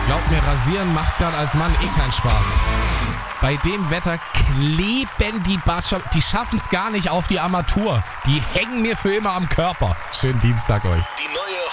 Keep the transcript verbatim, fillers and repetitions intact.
Glaubt mir, rasieren macht gerade als Mann eh keinen Spaß. Bei dem Wetter kleben die Bartschatten, die schaffen es gar nicht auf die Armatur. Die hängen mir für immer am Körper. Schönen Dienstag euch. Die neue